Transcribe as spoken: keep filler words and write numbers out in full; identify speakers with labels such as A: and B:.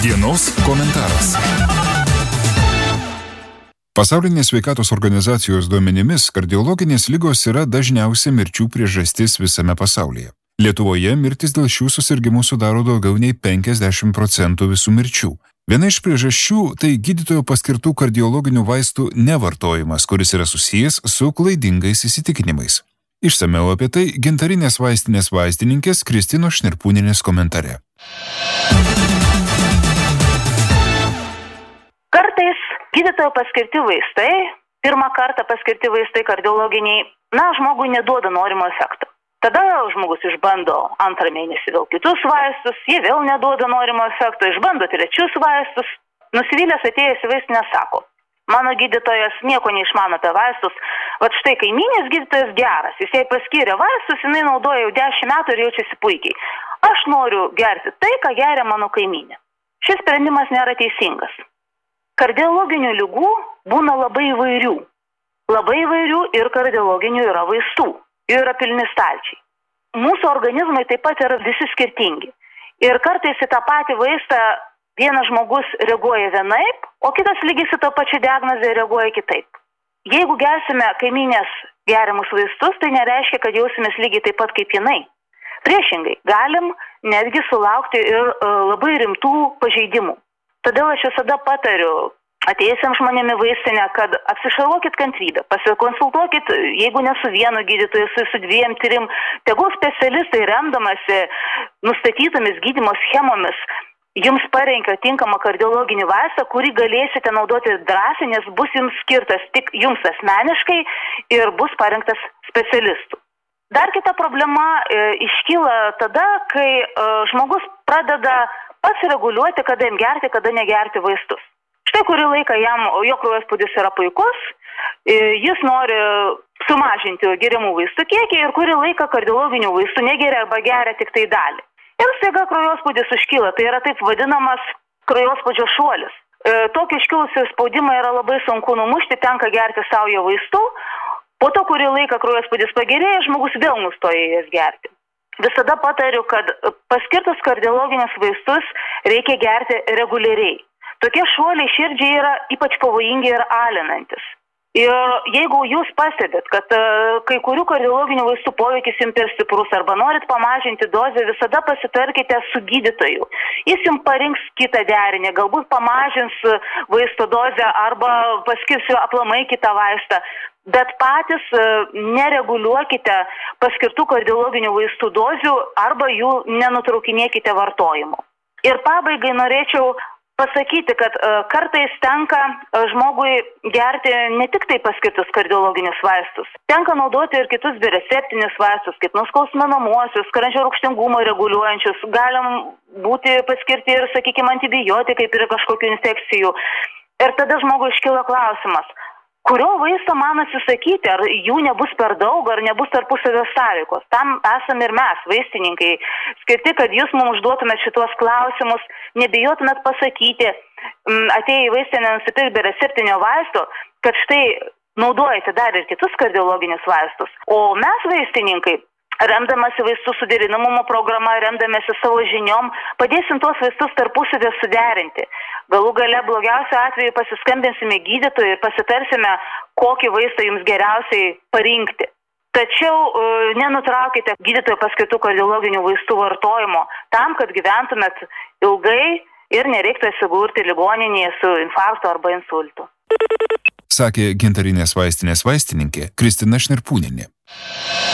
A: Dienos komentaras. Pasaulinės sveikatos organizacijos duomenimis kardiologinės ligos yra dažniausia mirčių priežastis visame pasaulyje. Lietuvoje mirtis dėl šių susirgimų sudaro daugiau nei penkiasdešimt procentų visų mirčių. Viena iš priežasčių tai gydytojo paskirtų kardiologinių vaistų nevartojimas, kuris yra susijęs su klaidingais įsitikinimais. Išsamiau apie tai Gintarinės vaistinės vaistininkės Kristinos Šnirpūnienės komentare.
B: Kartais gydytojo paskirti vaistai, pirmą kartą paskirti vaistai kardiologiniai, na, žmogui neduoda norimo efekto. Tada žmogus išbando antrą mėnesį vėl kitus vaistus, jie vėl neduoda norimo efekto, išbando trečius vaistus. Nusivylęs atėjęs į vaistinę sako, mano gydytojas nieko neišmano apie vaistus, vat štai kaimynės gydytojas geras, jis jai paskyrė vaistus, jinai naudoja jau dešimt metų ir jaučiasi puikiai. Aš noriu gerti tai, ką geria mano kaimynė. Šis sprendimas nėra teisingas. Kardiologinių ligų būna labai įvairių. Labai įvairių ir kardiologinių yra vaistų. Jų yra pilni stalčiai. Mūsų organizmai taip pat yra visi skirtingi. Ir kartais į tą patį vaistą vienas žmogus reaguoja vienaip, o kitas lygiai su to pačiu diagnozė reaguoja kitaip. Jeigu gersime kaimynės geriamus vaistus, tai nereiškia, kad jausimės lygiai taip pat kaip jinai. Priešingai, galim netgi sulaukti ir uh, labai rimtų pažeidimų. Todėl aš visada patariu atėjusiems žmonėmis vaistinę, kad apsišarvuokit kantrybę, pasikonsultuokit, jeigu ne su vienu gydytoju, su, su dviem, trim, tegul specialistai remdamasi nustatytomis gydymo schemomis jums parenka tinkamą kardiologinį vaistą, kurį galėsite naudoti drąsiai, nes bus jums skirtas tik jums asmeniškai ir bus parengtas specialistų. Dar kita problema e, iškyla tada, kai e, žmogus pradeda pasireguliuoti, kada jam gerti, kada negerti vaistus. Štai kurį laiką jam, jo kraujospūdis yra puikus, jis nori sumažinti geriamų vaistų kiekį ir kurį laiką kardiologinių vaistų negeria arba geria tik tai dalį. Ir staiga kraujospūdis užkyla, tai yra taip vadinamas kraujospūdžio šuolis. Tokį iškilusį spaudimą yra labai sunku numušti, tenka gerti saujo vaistų, po to kurį laiką kraujospūdis pagerėja, žmogus vėl nustoja jas gerti. Visada patariu, kad paskirtus kardiologinius vaistus reikia gerti reguliariai. Tokie šuoliai širdžiai yra ypač pavojingi ir alinantis. Ir jeigu jūs pastebėt, kad uh, kai kurių kardiologinių vaistų poveikis jums per stiprus arba norit pamažinti dozę, visada pasitarkite su gydytoju. Jis jums parinks kitą derinį, galbūt pamažins vaisto dozę arba paskirsiu aplamai kitą vaistą. Bet patys uh, nereguliuokite paskirtų kardiologinių vaistų dozių arba jų nenutraukinėkite vartojimu. Ir pabaigai norėčiau pasakyti, kad uh, kartais tenka uh, žmogui gerti ne tik tai paskirtus kardiologinius vaistus. Tenka naudoti ir kitus bereceptinius vaistus, kaip nuskausminamuosius, skrandžio rūgštingumą reguliuojančius. Galim būti paskirti ir, sakykime, antibiotikai prie kažkokių infekcijų. Ir tada žmogui iškyla klausimas, kurio vaisto man atsisakyti, ar jų nebus per daug, ar nebus tarpusavio sąveikos. Tam esame ir mes, vaistininkai, skirti, kad jūs mums užduotumėt šituos klausimus, nebijotumėt pasakyti, atėję į vaistinę nusipirkti bereceptinio vaisto, kad štai naudojate dar ir kitus kardiologinius vaistus. O mes, vaistininkai, remdamasi vaistų suderinamumo programa, remdamasi savo žiniom, padėsim tuos vaistus tarpusavio suderinti. Galų gale blogiausiu atveju pasiskambinsime gydytojui ir pasitarsime, kokį vaistą jums geriausiai parinkti. Tačiau uh, nenutraukite gydytojo paskirtų kardiologinių vaistų vartojimo tam, kad gyventumėt ilgai ir nereiktų atsigulti ligoninėje su infarktu arba insultu.
A: Sakė Gintarinės vaistinės vaistininkė Kristina Šnirpūnienė.